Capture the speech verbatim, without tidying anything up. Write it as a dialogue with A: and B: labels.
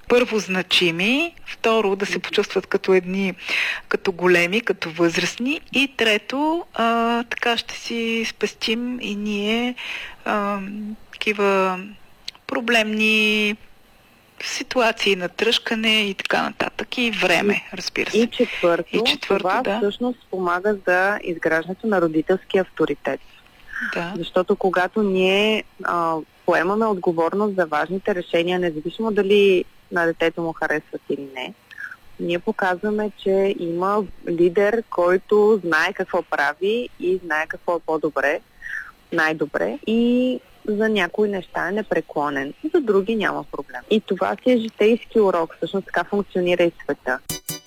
A: първо значими, второ да се почувстват като едни, като големи, като възрастни и трето, а, така ще си спестим и ние а, такива проблемни ситуации на тръшкане и така нататък. И време, разбира се.
B: И четвърто,
A: и четвърто
B: това
A: да.
B: всъщност помага за изграждането на родителски авторитет.
A: Да.
B: Защото когато ние а, поемаме отговорност за важните решения, независимо дали на детето му харесват или не, ние показваме, че има лидер, който знае какво прави и знае какво е по-добре, най-добре и за някои неща е непреклонен, за други няма проблем. И това си е житейски урок, всъщност така функционира и света.